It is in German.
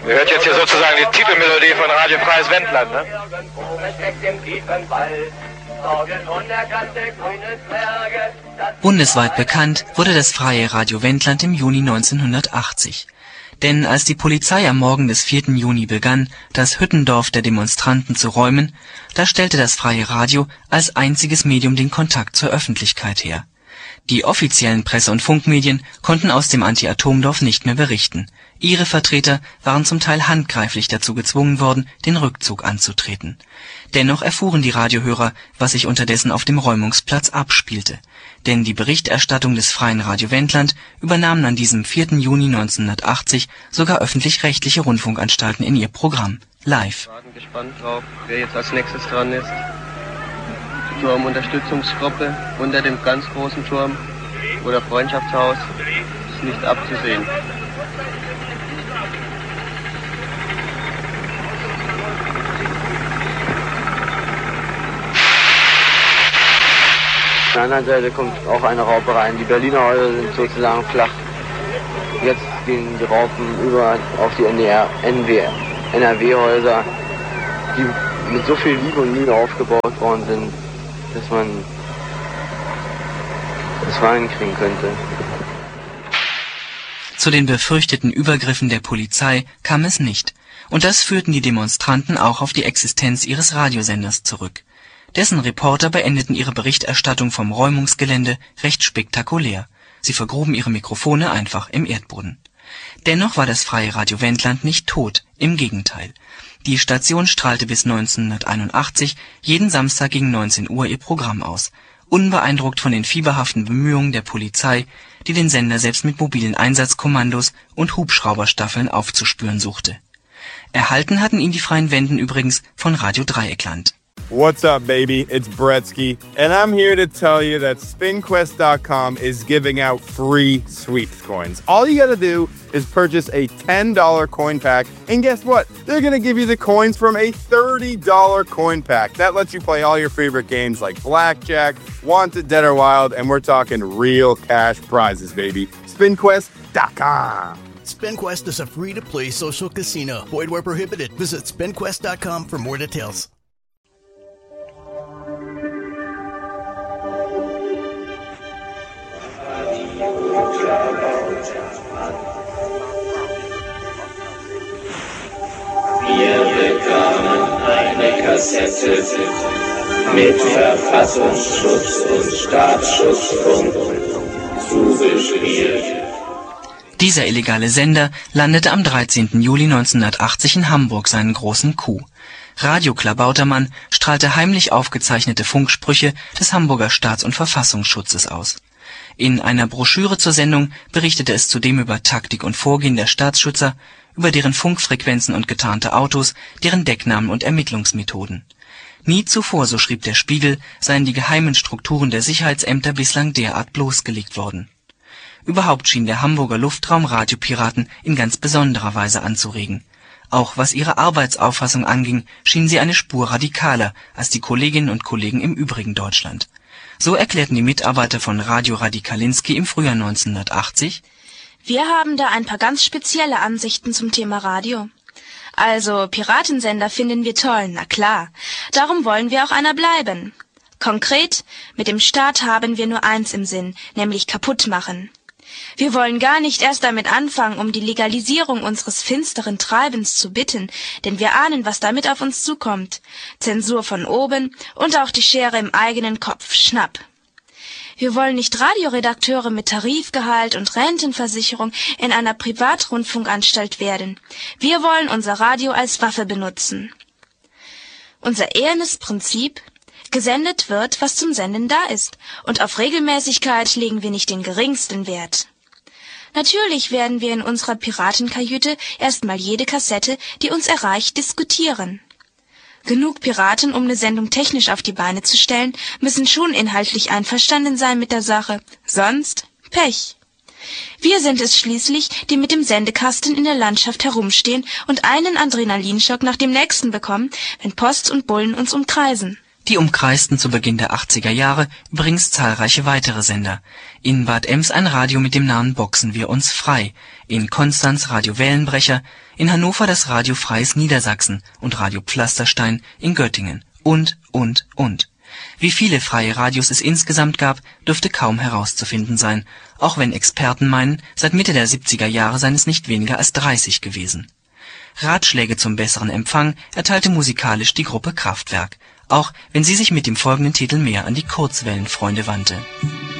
Ihr hört jetzt hier sozusagen die Titelmelodie von Radio Freies Wendland, ne? Bundesweit bekannt wurde das Freie Radio Wendland im Juni 1980. Denn als die Polizei am Morgen des 4. Juni begann, das Hüttendorf der Demonstranten zu räumen, da stellte das Freie Radio als einziges Medium den Kontakt zur Öffentlichkeit her. Die offiziellen Presse- und Funkmedien konnten aus dem Anti-Atom-Dorf nicht mehr berichten. Ihre Vertreter waren zum Teil handgreiflich dazu gezwungen worden, den Rückzug anzutreten. Dennoch erfuhren die Radiohörer, was sich unterdessen auf dem Räumungsplatz abspielte. Denn die Berichterstattung des Freien Radio Wendland übernahmen an diesem 4. Juni 1980 sogar öffentlich-rechtliche Rundfunkanstalten in ihr Programm, live. Wir warten gespannt drauf, wer jetzt als nächstes dran ist. Die Turmunterstützungsgruppe unter dem ganz großen Turm oder Freundschaftshaus ist nicht abzusehen. Auf der anderen Seite kommt auch eine Raupe rein. Die Berliner Häuser sind sozusagen flach. Jetzt gehen die Raupen über auf die NRW-Häuser, die mit so viel Liebe und Mühe aufgebaut worden sind, dass man das Weinen kriegen könnte. Zu den befürchteten Übergriffen der Polizei kam es nicht. Und das führten die Demonstranten auch auf die Existenz ihres Radiosenders zurück. Dessen Reporter beendeten ihre Berichterstattung vom Räumungsgelände recht spektakulär. Sie vergruben ihre Mikrofone einfach im Erdboden. Dennoch war das Freie Radio Wendland nicht tot, im Gegenteil. Die Station strahlte bis 1981 jeden Samstag gegen 19 Uhr ihr Programm aus, unbeeindruckt von den fieberhaften Bemühungen der Polizei, die den Sender selbst mit mobilen Einsatzkommandos und Hubschrauberstaffeln aufzuspüren suchte. Erhalten hatten ihn die Freien Wenden übrigens von Radio Dreieckland. What's up, baby? It's Bretsky, and I'm here to tell you that SpinQuest.com is giving out free sweeps coins. All you gotta do is purchase a $10 coin pack, and guess what? They're gonna give you the coins from a $30 coin pack. That lets you play all your favorite games like Blackjack, Wanted, Dead or Wild, and we're talking real cash prizes, baby. SpinQuest.com. SpinQuest is a free-to-play social casino. Void where prohibited. Visit SpinQuest.com for more details. Wir bekamen eine Kassette mit Verfassungsschutz und Staatsschutzfunk zugespielt. Dieser illegale Sender landete am 13. Juli 1980 in Hamburg seinen großen Coup. Radio Klabautermann strahlte heimlich aufgezeichnete Funksprüche des Hamburger Staats- und Verfassungsschutzes aus. In einer Broschüre zur Sendung berichtete es zudem über Taktik und Vorgehen der Staatsschützer, über deren Funkfrequenzen und getarnte Autos, deren Decknamen und Ermittlungsmethoden. Nie zuvor, so schrieb der Spiegel, seien die geheimen Strukturen der Sicherheitsämter bislang derart bloßgelegt worden. Überhaupt schien der Hamburger Luftraum Radiopiraten in ganz besonderer Weise anzuregen. Auch was ihre Arbeitsauffassung anging, schienen sie eine Spur radikaler als die Kolleginnen und Kollegen im übrigen Deutschland. So erklärten die Mitarbeiter von Radio Radikalinski im Frühjahr 1980: Wir haben da ein paar ganz spezielle Ansichten zum Thema Radio. Also, Piratensender finden wir toll, na klar. Darum wollen wir auch einer bleiben. Konkret, mit dem Staat haben wir nur eins im Sinn, nämlich kaputt machen. Wir wollen gar nicht erst damit anfangen, um die Legalisierung unseres finsteren Treibens zu bitten, denn wir ahnen, was damit auf uns zukommt. Zensur von oben und auch die Schere im eigenen Kopf, schnapp. Wir wollen nicht Radioredakteure mit Tarifgehalt und Rentenversicherung in einer Privatrundfunkanstalt werden. Wir wollen unser Radio als Waffe benutzen. Unser ehernes Prinzip: gesendet wird, was zum Senden da ist, und auf Regelmäßigkeit legen wir nicht den geringsten Wert. Natürlich werden wir in unserer Piratenkajüte erstmal jede Kassette, die uns erreicht, diskutieren. Genug Piraten, um eine Sendung technisch auf die Beine zu stellen, müssen schon inhaltlich einverstanden sein mit der Sache, sonst Pech. Wir sind es schließlich, die mit dem Sendekasten in der Landschaft herumstehen und einen Adrenalinschock nach dem nächsten bekommen, wenn Post und Bullen uns umkreisen. Die umkreisten zu Beginn der 80er Jahre übrigens zahlreiche weitere Sender. In Bad Ems ein Radio mit dem Namen Boxen wir uns frei, in Konstanz Radio Wellenbrecher, in Hannover das Radio Freies Niedersachsen und Radio Pflasterstein in Göttingen und. Wie viele freie Radios es insgesamt gab, dürfte kaum herauszufinden sein, auch wenn Experten meinen, seit Mitte der 70er Jahre seien es nicht weniger als 30 gewesen. Ratschläge zum besseren Empfang erteilte musikalisch die Gruppe Kraftwerk, auch wenn sie sich mit dem folgenden Titel mehr an die Kurzwellenfreunde wandte.